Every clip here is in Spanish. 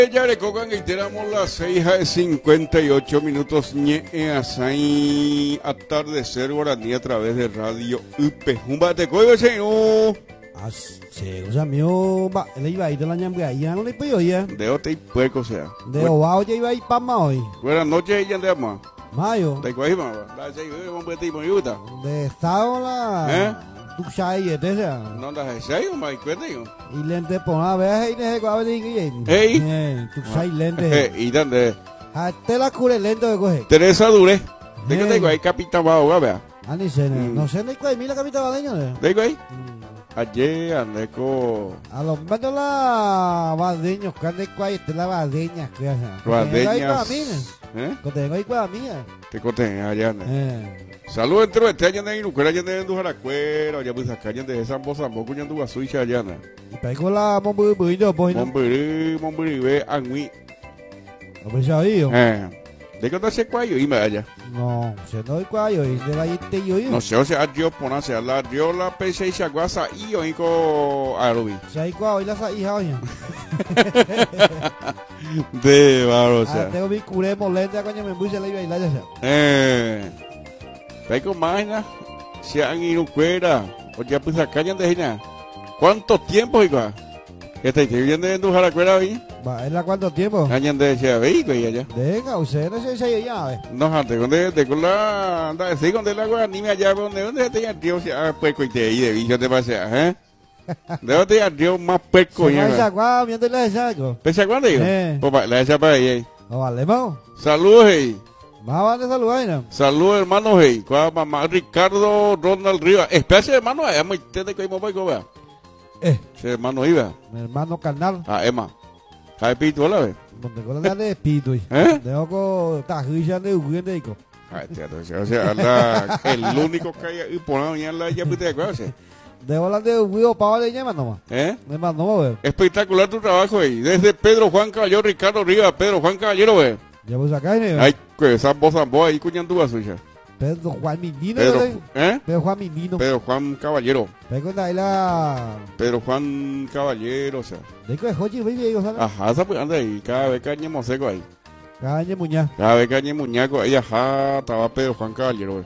Ya le cocan y tenemos las 6:58 minutos así atardecer guaraní a través de radio UP. Un bate coyo señor. Sí, o sea, mío, le iba a ir de la ñambia, ya no le pido ya. De ote y puerco sea. De Obao ya iba a ir para más hoy. Buenas noches, ya andamos. Mayo. De Coajima, la seis, un betimo yuta. De estado la. Tu chai, sea. No das seis, un mai cuénteo. Y lente por una vez, y ne guau de que. Hey. Tu chai lente. Y dónde? Te la cure lento de coger. Teresa Dure. De que tengo ahí capitán bajo, vea. Ani se no sé ni cuál mira capitán baleño. De ahí. Ayer andé con... A los menos la badeños, que ande cuál te la badeña, que hace. Badeñas. Que tengo ahí con mía. Te conté allá. Saludos entre este año de Inucura, allá de Jaracuera, ya pues acá allá de Sambo, cuñando Guasuicha allá. Y pego la Momburi, pues no. Momburi, ve, Angui. ¿Lo pensaba yo? ¿De qué te cuello? Y me allá. No, se no hay cuello, y de la gente yo. No sé, o sea, yo ponerse la dio la PC y chaguasa y yo con Arubi. Se hay cuello y la hija hoy. De baro, o sea. Tengo mi curé molesta, coño, me puse la iba a ir allá. Ve con máquina, se han ido fuera, o ya pues acá ya de ella. ¿Cuánto tiempo, igual? ¿Qué está viviendo en Jaracuera hoy? Va, ¿es la cuánto tiempo? Añan de ese vehículo y allá. Venga, usted no se ya, no, antes, donde con la, anda, sí, con la agua, ni me allá, donde te ya, tío, puerco y te ahí de bicho te pasea, ¿de dónde ya, tío, más puerco ya? ¿Se acuerda, viendo la de saco? ¿Pese acuerda, digo? Pues la esa para ahí. Vale, vamos. Saludos, hey. Más vale saludar, ¿no? Saludos, hermano, hey. ¿Cuál mamá? Ricardo Ronald Rivas. Especie, hermano, allá me entiende que hay mamá y vea. Ese hermano iba. Mi hermano carnal. Emma. ¿Sabe pito, la vez? Donde con la de pito, Dejo con tajilla de un de ico. O sea, el único que hay y ponemos ya en la ya pite de cosas. Dejo la de un huevo para de llama nomás. Me mandó, espectacular tu trabajo, hey. Desde Pedro Juan Caballero, Ricardo Rivas, Pedro Juan Caballero, ve. Ya vos acá, ¿no? Ay, que Sambo ahí cuñando a suya. Pedro Juan Mindino, Pedro Juan Mindino. Pedro Juan Caballero. Pedro Juan Caballero, o sea. ¿De qué jochi, baby? Ajá, esa pues anda ahí, cada vez que añemos seco ahí. Cada vez que añemos muñeco, ahí ajá, estaba Pedro Juan Caballero.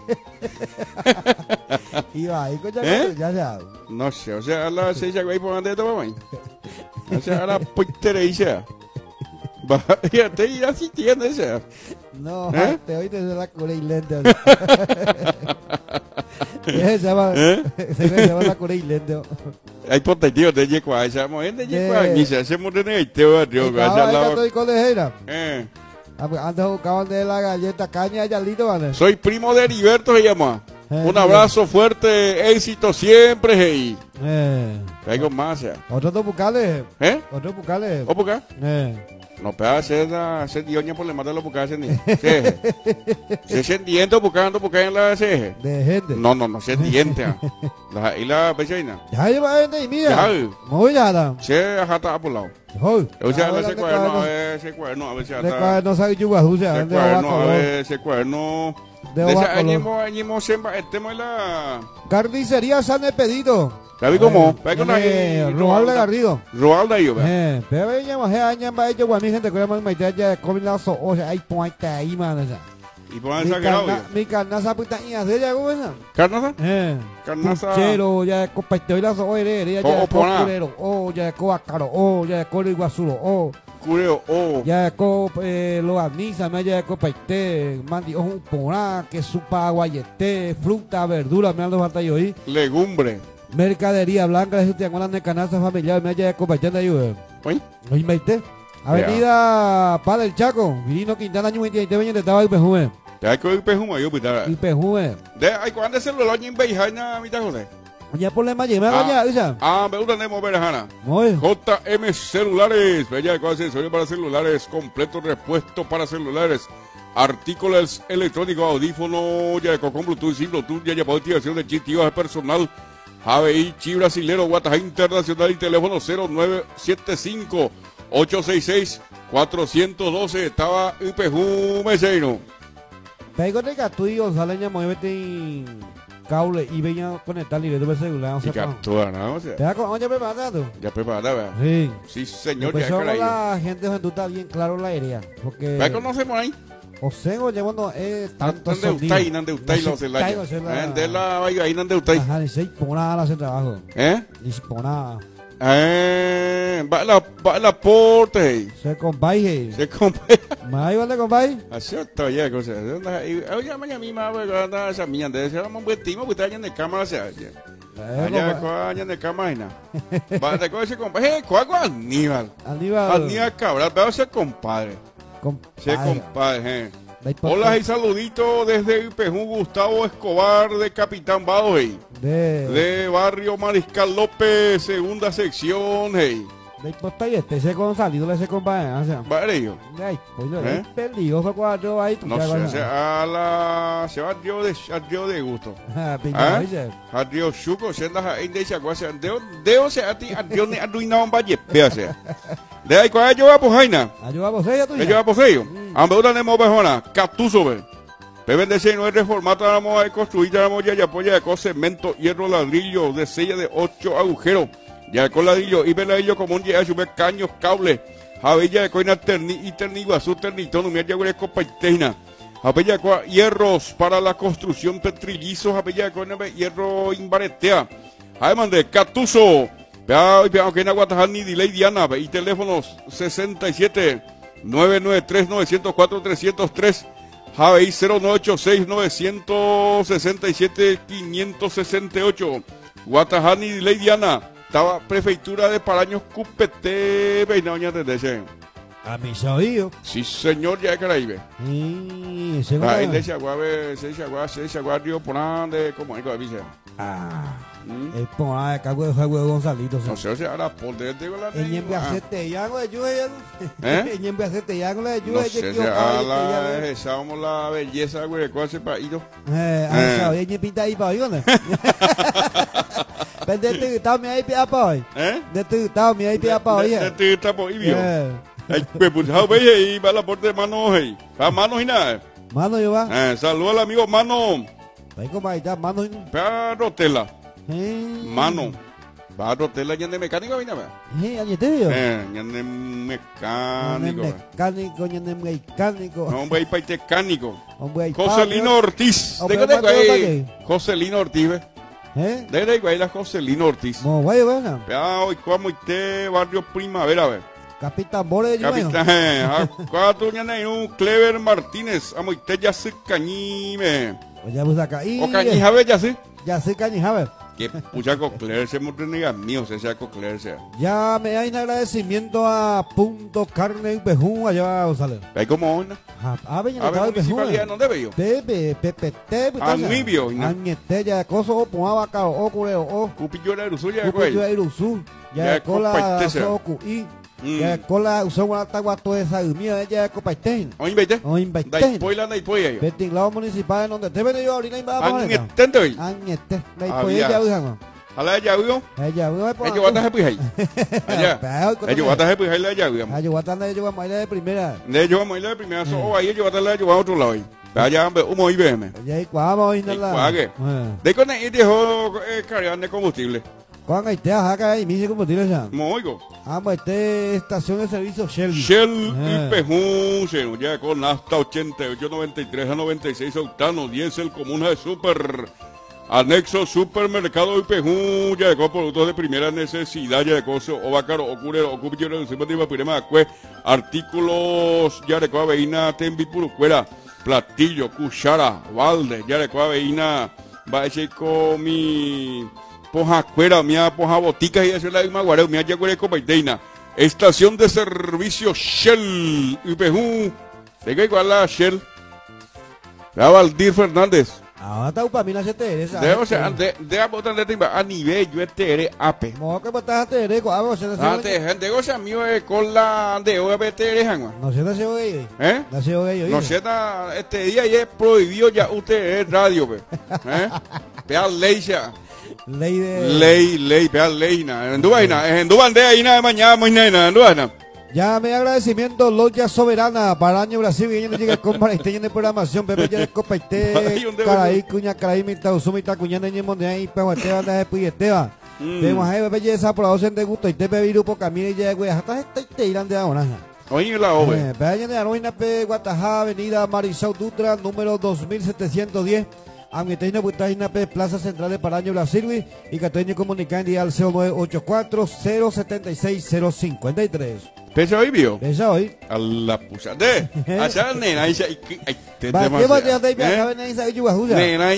Iba ahí, coño, ya. No sé, o sea, a la seis ahí por donde toma, o sea, a la puitereisa. Ya te irás sintiendo esa. No, te oíste de la cura y lente. Se llama la cura y lente. Hay potentío de Yecua, esa mujer de Yecua, ni se hace morena y te va a Dios. Estoy colejera. Antes jugaban de la galleta caña allá listo, ¿vale? Soy primo de Heriberto, se llama. Un abrazo fuerte, éxito siempre, hey. Traigo más, ya. Otros dos bucales. Otros bucales. ¿O bucal? No puede hacer dioña por le mata los bucales ni. Se sendiendo buscando bucales en la ceje. De gente. No, se diente. Y la vecina. Ya lleva gente y mira. Muy ya. Se jata por lado. O sea, ese cuaderno, a ver si hasta. No sabe yuga, o sea, ese cuaderno. De ese añimo semba, estemos en la carnicería San Expedito. ¿Sabes cómo? Roalda Garrido. Roalda yo, pero ella va a hecho mi gente que me ya comen la o sea, hay puerta ahí, man. Y por esa grado. Mi carnaza puta y hacer ya cómo es. ¿Carnaza? Carnaza. Chero, ya competó y la so ya curero, ya caro, ya iguazuro, cureo, ya lo amnisa, me ya compete, mandi un porá, que supa guayete, fruta, verdura, me ando falta yo ahí. Legumbre. Mercadería blanca de Santiago de canasta familiar, me haya acompañado ayuda. Oye, ¿me Avenida Padre del Chaco, Virino Quintana, año 27, de estaba Ipejume. ¿Te hay que Ipejume? Yo, pitara. Ipejume. ¿Hay cuándo se lo en Beijana, mi José? Ya problema, ya, esa. Me gusta de mover, Jana. JM Celulares, bella de accesorio para celulares, completo repuesto para celulares. Artículos electrónicos, audífonos, ya con Bluetooth, sin Bluetooth, ya para activación de chip, personal. ABI, Chi Brasilero, WhatsApp Internacional y teléfono 0975-866-412. Estaba IPJ Meseino. Pego de Catuy González, muévete cable y venía a conectar directo al celular. O sea, ya toda, ¿no? O sea, ¿te das cuenta? ¿Ya preparado? Ya preparada, ¿verdad? Sí. Sí, señor. Pues ya la gente de Juventud está bien claro la idea. Porque... ¿Ya conocemos ahí? O sea, llevando tanto sonido. ¿Dónde usted lo hace la? ¿De la ahí dónde usted? Ajá, ni se pone nada hacer trabajo. Ni se pone nada. Va la porte. Se compay. Se compay. ¿Más igual de compay? Así está ya, cosa. Oye, mañana misma, anda esa mía, de ese vamos buen timo, que está en cámara, se hace. Allá en cámara, va de coche compay. ¿Cuál Aníbal? Aníbal Cabral, pero ese compadre. Se compadre. Hola y saludito desde Ipejú, Gustavo Escobar de Capitán Vado, hey. De Barrio Mariscal López, segunda sección, hey. De posta y ese Gonzalito ese compadre, o sea. Vale, yo. Ay, pues peligroso cuadro ahí. No sé, se va yo de gusto. Adiós, chuco, se anda ahí de esa cosa. Deo se a ti, adiós ne aduina un valle, véase. De ahí cuál yo va por Jaina. Yo va por sello tuya. Yo va por sello. Ambeuda de mobejona, catuso ve. PVDC no es reformata, vamos a construir, vamos ya apoya de cemento, hierro, ladrillo, de sella de 8 agujeros. Ya con ladrillo, y veladillo común, ya sube caños, cables, jabella de coina y terniguazú, ternitón, mi ya copa interna. Jabella de hierros para la construcción, petrillizos, jabella de coina, hierro imbaretea. Además de catuso, vea que en Aguatajal ni delay Diana, y teléfonos 67 993 904 303. Javi 0986 967 568. Guatajani de Diana. Estaba prefectura de Paraños Cupete, Beinaoña de ese. A mis oídos. Sí, señor, ya de Caraíbe. Y se va. Ahí de Chaguabe, se Chaguario, Ponande, como hay que avisar. El Ponande, de Cagüe, Gonzalito. No sé, o sea, ahora ponte de la. En Ñembe hacerte ya con la lluvia. En Ñembe hacerte ya con la lluvia. No sé, o sea, echábamos la belleza, güey, ¿cuál es el país? En Ñembe pinta ahí para hoy, pero de tu estado me hay pia para hoy. De tu estado me hay pia para hoy. De tu estado para hoy, vio. Pues, pues, y va la puerta de mano, hey. Va mano y nada. Mano, yo va. Saludos al amigo Mano. Ahí como ahí está, Mano. Rotela. Mano. Va a Rotela, ya de mecánico, ¿viste? Ya de mecánico. No, hombre, ahí para mecánico. Joselino Ortiz. ¿De qué ahí? Joselino Ortiz, ¿ves? De ahí la Joselino Ortiz. No, vaya, bueno. Hoy como usted, barrio Primavera, ¿ves? Capitán Bore de Capitán, cuatro ñanes un Clever Martínez, amo usted ya se cañime. Oye, pues acá. O cañijabe ya sí. Ya se cañijabe. Que pucha coclerse, morteniga mío, se sea coclerse. Ya me hay un agradecimiento a Punto Carne y Pejún allá a González. ¿Hay como hoy? Municipalidad, ¿dónde veo? PPT, Anibio. Añete, ya de coso, o pumaba, cao, o cureo, o. Cupillo de Irusú, ya de cuello. Cupillo de Irusú, ya de cola, socu, y. Ya con la usó una tagua toda esa mía ella de Copaitén. O invaitén. Dai poila dai poia. Betinglado municipal donde te vene yo ahorita en Baba. Añetente hoy. Añete. Dai poia ya usan. Ala ya vio. Ella vio por. Ellos guata pues ahí. Allá. Ellos guata pues ahí la ya vio. Ellos guata de ellos vamos a ir de primera. De ellos vamos a ir de primera, so ahí ellos guata la yo a otro lado ahí. Allá hombre, humo IBM. Ya ahí cuamos hoy la. De con ahí dejó cargar de combustible. Juan, ahí te acá y me dice cómo tienes ya. Moigo. Pues estación de servicio Shell. Shell y Pejún, ya con hasta 88, 93 a 96 octanos, diésel común de super. Anexo supermercado y Pejún, ya con productos de primera necesidad, ya de coso, o bacaro, o curero, o cupillo de encima pirema, artículos, ya de aveína, tembi purucuera, platillo, cuchara, balde, ya de aveína, va a echar con mi. Poja cuera, mía, poja botica y hacer la misma guareo, mía, ya cuere copaiteina. Estación de servicio Shell, Ipejú. Venga igual la Shell. La Valdir Fernández. Ahora está para mí la CTR. O sea, de botar de timba a nivel yo TR AP. No, que botas TR, a ver, gente, cosa mío con la de OBTR, Hanma. No sé, no se oye. No se oye. No sé, este día ya es prohibido ya UTR radio, Pea ley ya. Ley, pea ley, en Dubaina de ahí nada de mañana, muy nena, en Dubaina. Ya me agradecimiento, Loya Soberana, para año Brasil, que no llega con Maraiteña de programación, Pepe ya de Copaité, Caraí, Cuña, Caraí, Mita, Usumita, Cuña, Neñe, Monea, y Pehuateba, de Puyeteba. Vemos ahí, Pepe ya esa producción de gusto, y te Pepe Virupo, Camila, y ya, güey, hasta te irán de ahora. Oye, la ove. Pepe de Aroina, Pe, Guatajá, Avenida Marisol Dutra, número 2710. Amiteño Butajina P, Plaza Central de Paraño Brasil y Cateño comunica en día al 0984-076-053. ¿Pesa hoy, vio? Pesa hoy. A la pucha de. Allá, nena, ahí te ¿Qué va a de viajar en esa yugajuya? Nena,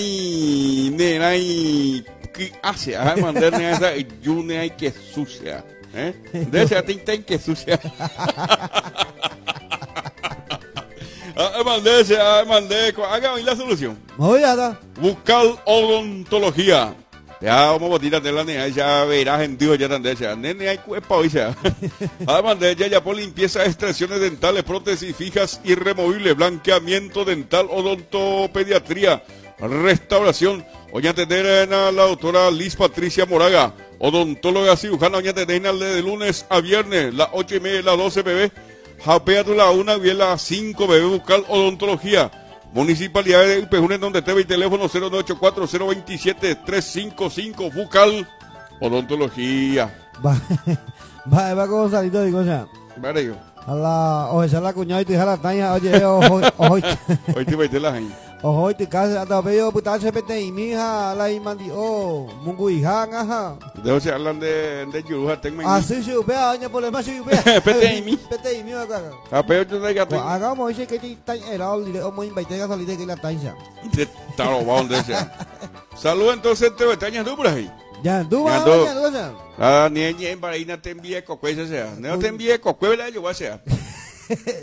¿qué hace? A mandar nena esa yune hay que sucia. De esa tinta que sucia. Mandé, haga la solución. Muy ada. Buscar odontología. Ya vamos a tirar de la nena, ya verás en Dios, ya tan de ella. Nene, hay cuerpo hoy ya. Además de ella, ya por limpieza, extracciones dentales, prótesis fijas y removibles, blanqueamiento dental, odontopediatría, restauración. Hoy atender a la doctora Liz Patricia Moraga, odontóloga cirujana. Hoy atender de lunes a viernes, las 8:30, las 12 bebé. Japea tu la 1, bien las 5, bebé, buscar odontología. Municipalidad de Pejunes, donde te ve, teléfono 0984-027-355, bucal, odontología. Va con salito, digo, o sea. Vale, yo. A la, o esa la cuñada y te deja la taña, oye, hoy te vete la gente. Hoy te casa, hasta veo, puta, se pete y mi hija, la imandi, mungu hija, ajá. De se hablan de Yuruja, tengo ahí. Así se upea, año por el más se upea. Pete y mi, acá. A pero tú te gato. Hagamos ese que te está era, o muy invite a salir de que la taña. Te está robando de ese. Salud entonces, te vetañas dubras ahí. Ya, dubras, ya. Ah, ni en Barina te envíe cocueza sea. No te envíe cocuela, yo voy a ser.